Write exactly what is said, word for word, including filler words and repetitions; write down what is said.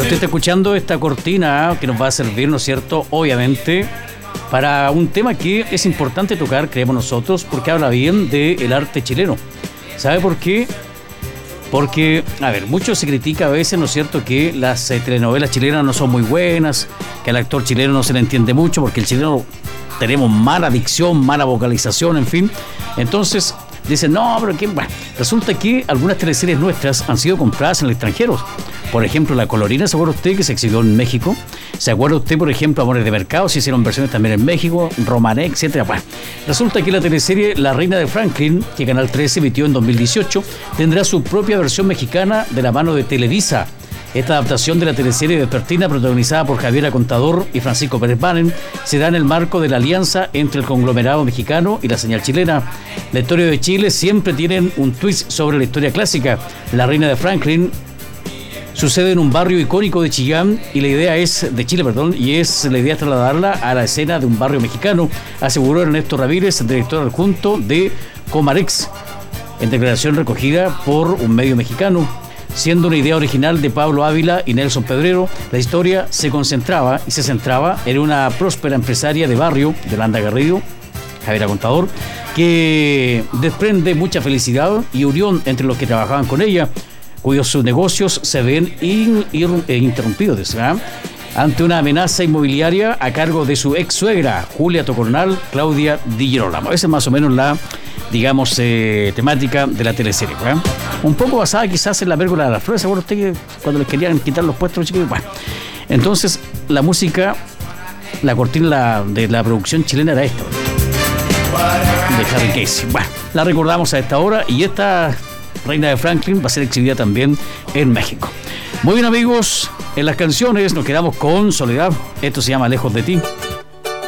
Usted está escuchando esta cortina que nos va a servir, ¿no es cierto?, obviamente, para un tema que es importante tocar, creemos nosotros, porque habla bien del arte chileno. ¿Sabe por qué? Porque, a ver, mucho se critica a veces, ¿no es cierto?, que las eh, telenovelas chilenas no son muy buenas, que al actor chileno no se le entiende mucho, porque el chileno tenemos mala dicción, mala vocalización, en fin. Entonces, dicen, no, pero que, bueno, resulta que algunas teleseries nuestras han sido compradas en el extranjero. Por ejemplo, La Colorina, ¿se acuerda usted que se exhibió en México? ¿Se acuerda usted, por ejemplo, Amores de Mercado? Se hicieron versiones también en México, Romané, etcétera. Bueno, resulta que la teleserie La Reina de Franklin, que Canal trece emitió en dos mil dieciocho, tendrá su propia versión mexicana de la mano de Televisa. Esta adaptación de la teleserie vespertina, protagonizada por Javiera Contador y Francisco Pérez Banen, se da en el marco de la alianza entre el conglomerado mexicano y la señal chilena. La historia de Chile siempre tienen un twist sobre la historia clásica. La Reina de Franklin sucede en un barrio icónico de Chillán y la idea es de Chile, perdón, y es la idea es trasladarla a la escena de un barrio mexicano, aseguró Ernesto Ramírez, director adjunto de Comarex, en declaración recogida por un medio mexicano. Siendo una idea original de Pablo Ávila y Nelson Pedrero, la historia se concentraba y se centraba en una próspera empresaria de barrio, Yolanda Garrido, Javiera Contador, que desprende mucha felicidad y unión entre los que trabajaban con ella, cuyos negocios se ven in, in, eh, interrumpidos, ¿verdad?, ante una amenaza inmobiliaria a cargo de su ex suegra, Julia Tocornal, Claudia Di Girolamo. Esa es más o menos la, digamos, eh, temática de la teleserie, ¿verdad? Un poco basada quizás en La Pérgola de las Flores. ¿Se acuerda usted que cuando les querían quitar los puestos, chicos? Bueno, entonces la música, la cortina de la producción chilena era esta, de Harry Casey. Bueno, la recordamos a esta hora y esta Reina de Franklin va a ser exhibida también en México. Muy bien, amigos, en las canciones nos quedamos con Soledad. Esto se llama Lejos de ti.